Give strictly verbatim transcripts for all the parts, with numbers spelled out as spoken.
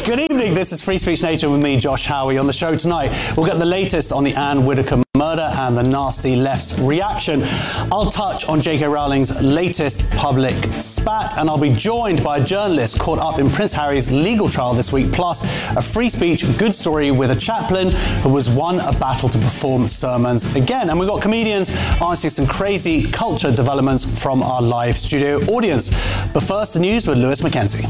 Good evening, this is Free Speech Nation with me, Josh Howie. On the show tonight, we'll get the latest on the Anne Widdecombe murder and the nasty left's reaction. I'll touch on J K Rowling's latest public spat, and I'll be joined by a journalist caught up in Prince Harry's legal trial this week, plus a free speech good story with a chaplain who has won a battle to perform sermons again. And we've got comedians answering some crazy culture developments from our live studio audience. But first, the news with Lewis Mackenzie.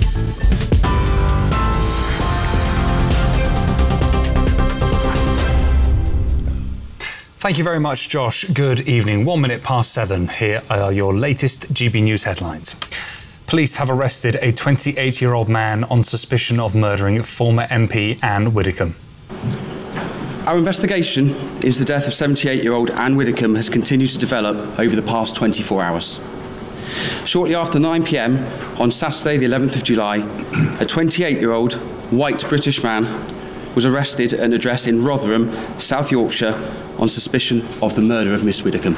Thank you very much, Josh. Good evening. One minute past seven. Here are your latest G B News headlines. Police have arrested a twenty-eight-year-old man on suspicion of murdering former M P Anne Widdecombe. Our investigation into the death of seventy-eight-year-old Anne Widdecombe has continued to develop over the past twenty-four hours. Shortly after nine p m on Saturday, the eleventh of July, a twenty-eight-year-old white British man was arrested at an address in Rotherham, South Yorkshire, on suspicion of the murder of Miss Widdecombe.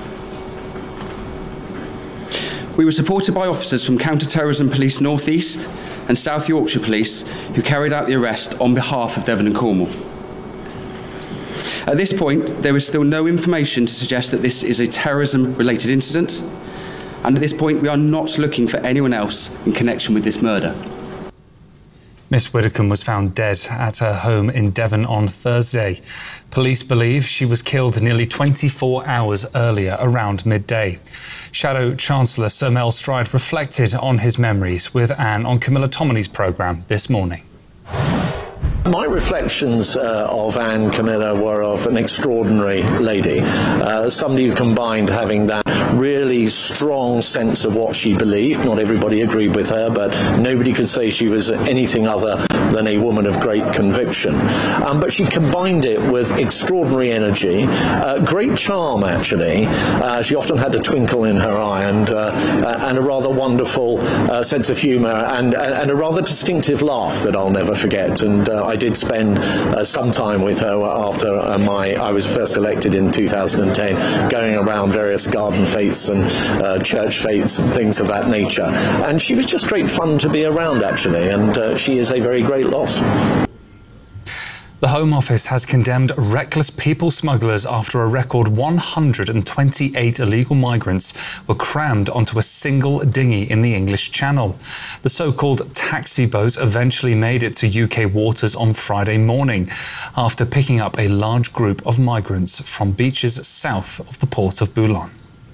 We were supported by officers from Counter-Terrorism Police North East and South Yorkshire Police who carried out the arrest on behalf of Devon and Cornwall. At this point, there is still no information to suggest that this is a terrorism-related incident, and at this point we are not looking for anyone else in connection with this murder. Miss Widdecombe was found dead at her home in Devon on Thursday. Police believe she was killed nearly twenty-four hours earlier, around midday. Shadow Chancellor Sir Mel Stride reflected on his memories with Anne on Camilla Tominey's programme this morning. My reflections uh, of Anne Camilla were of an extraordinary lady, uh, somebody who combined having that really strong sense of what she believed. Not everybody agreed with her, but nobody could say she was anything other than a woman of great conviction. Um, but she combined it with extraordinary energy, uh, great charm actually. Uh, she often had a twinkle in her eye and, uh, uh, and a rather wonderful uh, sense of humour and, and, and a rather distinctive laugh that I'll never forget. And uh, I did spend uh, some time with her after uh, my I was first elected in two thousand ten, going around various garden fetes and uh, church fetes and things of that nature. And she was just great fun to be around actually, and uh, she is a very great loss. The Home Office has condemned reckless people smugglers after a record one hundred twenty-eight illegal migrants were crammed onto a single dinghy in the English Channel. The so-called taxi boat eventually made it to U K waters on Friday morning after picking up a large group of migrants from beaches south of the port of Boulogne.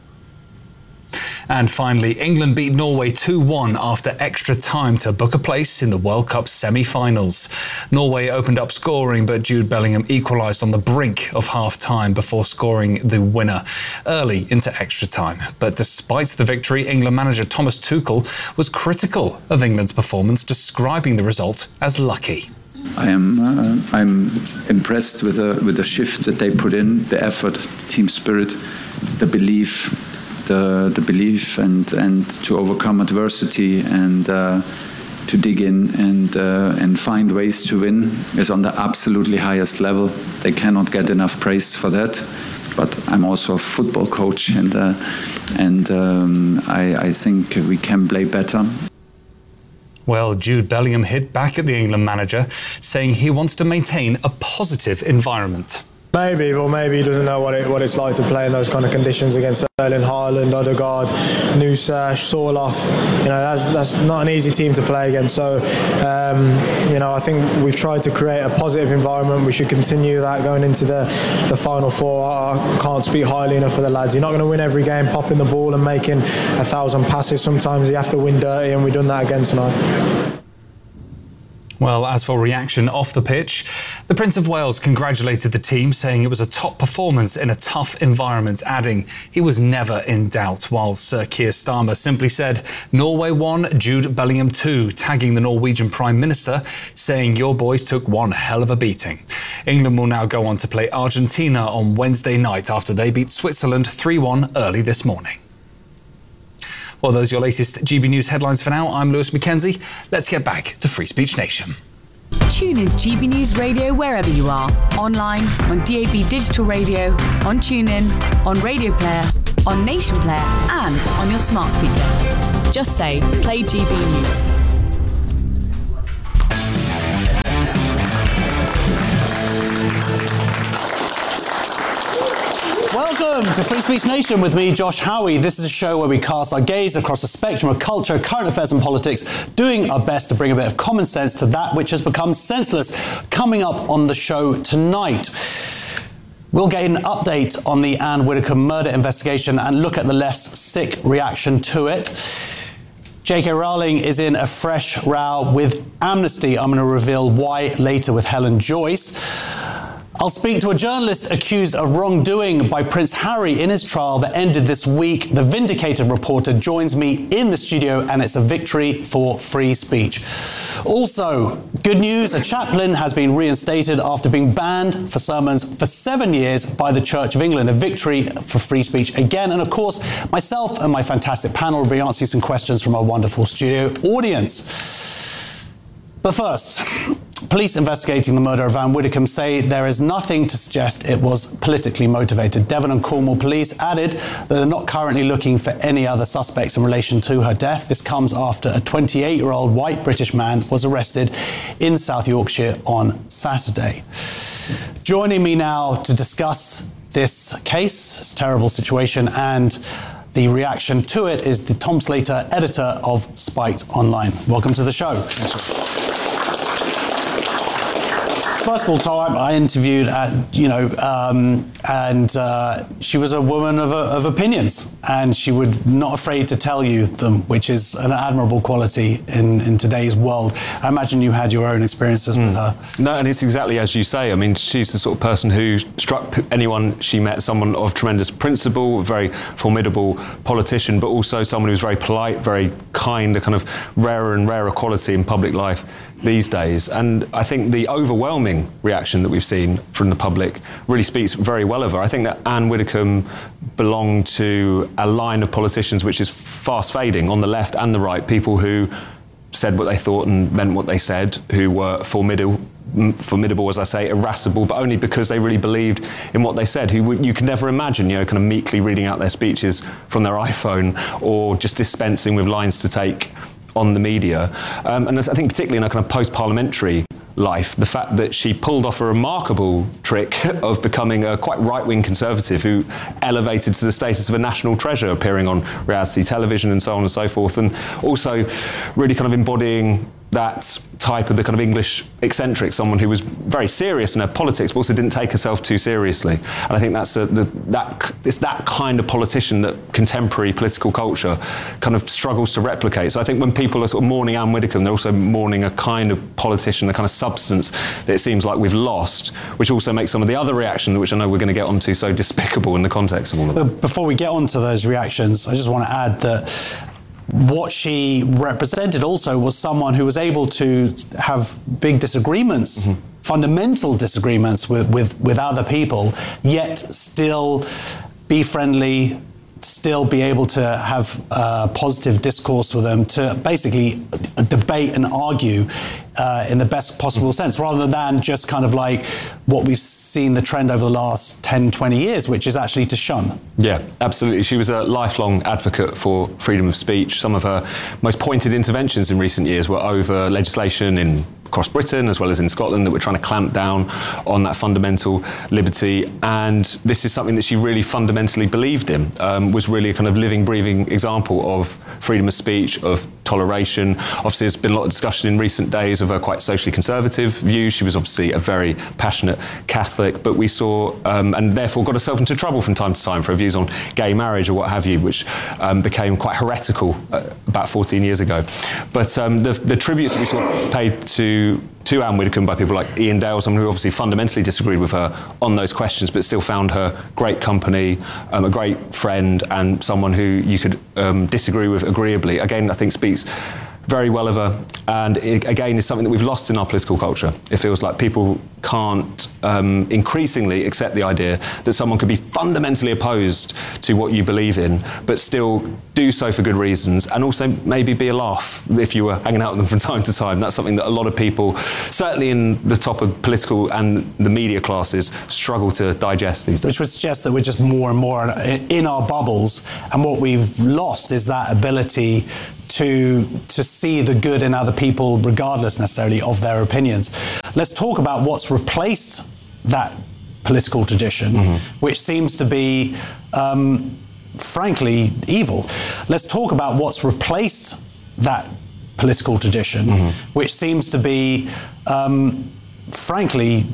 And finally, England beat Norway two one after extra time to book a place in the World Cup semi-finals. Norway opened up scoring, but Jude Bellingham equalised on the brink of half-time before scoring the winner early into extra time. But despite the victory, England manager Thomas Tuchel was critical of England's performance, describing the result as lucky. I am uh, I'm impressed with the with the shift that they put in, the effort, team spirit, the belief. The, the belief and, and to overcome adversity and uh, to dig in and uh, and find ways to win is on the absolutely highest level. They cannot get enough praise for that. But I'm also a football coach, and uh, and um, I, I think we can play better. Well, Jude Bellingham hit back at the England manager, saying he wants to maintain a positive environment. Maybe, but maybe he doesn't know what it what it's like to play in those kind of conditions against Erling Haaland, Odegaard, Nusa, Sorloth. You know, that's that's not an easy team to play against. So, um, you know, I think we've tried to create a positive environment. We should continue that going into the the final four. I can't speak highly enough for the lads. You're not going to win every game popping the ball and making a thousand passes. Sometimes you have to win dirty, and we've done that again tonight. Well, as for reaction off the pitch, the Prince of Wales congratulated the team, saying it was a top performance in a tough environment, adding he was never in doubt, while Sir Keir Starmer simply said Norway won, Jude Bellingham two, tagging the Norwegian Prime Minister, saying your boys took one hell of a beating. England will now go on to play Argentina on Wednesday night after they beat Switzerland three one early this morning. Well, those are your latest G B News headlines for now. I'm Lewis Mackenzie. Let's get back to Free Speech Nation. Tune in to G B News Radio wherever you are. Online, on D A B Digital Radio, on TuneIn, on Radio Player, on Nation Player and on your smart speaker. Just say, play G B News. Welcome to Free Speech Nation with me, Josh Howie. This is a show where we cast our gaze across the spectrum of culture, current affairs and politics, doing our best to bring a bit of common sense to that which has become senseless. Coming up on the show tonight, we'll get an update on the Anne Whitaker murder investigation and look at the left's sick reaction to it. J K Rowling is in a fresh row with Amnesty. I'm going to reveal why later with Helen Joyce. I'll speak to a journalist accused of wrongdoing by Prince Harry in his trial that ended this week. The vindicated reporter joins me in the studio, and it's a victory for free speech. Also, good news, a chaplain has been reinstated after being banned for sermons for seven years by the Church of England. A victory for free speech again. And of course, myself and my fantastic panel will be answering some questions from our wonderful studio audience. But first, police investigating the murder of Anne Whitaker say there is nothing to suggest it was politically motivated. Devon and Cornwall police added that they're not currently looking for any other suspects in relation to her death. This comes after a twenty-eight-year-old white British man was arrested in South Yorkshire on Saturday. Joining me now to discuss this case, this terrible situation, and the reaction to it is the Tom Slater, editor of Spiked Online. Welcome to the show. First of all, Tom, I interviewed at, you know, um, and uh, she was a woman of, uh, of opinions, and she was not afraid to tell you them, which is an admirable quality in, in today's world. I imagine you had your own experiences mm. with her. No, and it's exactly as you say. I mean, she's the sort of person who struck anyone she met, someone of tremendous principle, a very formidable politician, but also someone who was very polite, very kind, a kind of rarer and rarer quality in public life these days. And I think the overwhelming reaction that we've seen from the public really speaks very well of her. I think that Anne Whitaker belonged to a line of politicians which is fast fading on the left and the right, people who said what they thought and meant what they said, who were formidable, formidable, as I say, irascible, but only because they really believed in what they said, who you can never imagine, you know, kind of meekly reading out their speeches from their iPhone or just dispensing with lines to take on the media. Um, and I think particularly in a kind of post-parliamentary life, the fact that she pulled off a remarkable trick of becoming a quite right-wing conservative who elevated to the status of a national treasure, appearing on reality television and so on and so forth, and also really kind of embodying that type of the kind of English eccentric, someone who was very serious in her politics, but also didn't take herself too seriously. And I think that's a, the, that it's that kind of politician that contemporary political culture kind of struggles to replicate. So I think when people are sort of mourning Anne Whitaker, they're also mourning a kind of politician, a kind of substance that it seems like we've lost, which also makes some of the other reactions, which I know we're going to get onto, so despicable in the context of all of that. But before we get onto those reactions, I just want to add that what she represented also was someone who was able to have big disagreements, mm-hmm. fundamental disagreements with, with, with other people, yet still be friendly, still be able to have uh, positive discourse with them, to basically debate and argue uh, in the best possible sense, rather than just kind of like what we've seen the trend over the last ten, twenty years, which is actually to shun. Yeah, absolutely. She was a lifelong advocate for freedom of speech. Some of her most pointed interventions in recent years were over legislation in across Britain as well as in Scotland that were trying to clamp down on that fundamental liberty, and this is something that she really fundamentally believed in, um, was really a kind of living, breathing example of freedom of speech, of toleration. Obviously there's been a lot of discussion in recent days of her quite socially conservative views. She was obviously a very passionate Catholic, but we saw, um, and therefore got herself into trouble from time to time for her views on gay marriage or what have you, which um, became quite heretical uh, about fourteen years ago. But um, the, the tributes that we saw paid to to Anne Whitaker by people like Ian Dale, someone who obviously fundamentally disagreed with her on those questions, but still found her great company, um, a great friend, and someone who you could um, disagree with agreeably. Again, I think speaks very well of her, and it, again, is something that we've lost in our political culture. It feels like people can't um, increasingly accept the idea that someone could be fundamentally opposed to what you believe in, but still do so for good reasons, and also maybe be a laugh if you were hanging out with them from time to time. That's something that a lot of people, certainly in the top of political and the media classes, struggle to digest these days. Which would suggest that we're just more and more in our bubbles, and what we've lost is that ability to to see the good in other people, regardless necessarily of their opinions. Let's talk about what's replaced that political tradition, mm-hmm. which seems to be, um, frankly, evil. Let's talk about what's replaced that political tradition, mm-hmm. which seems to be, um, frankly,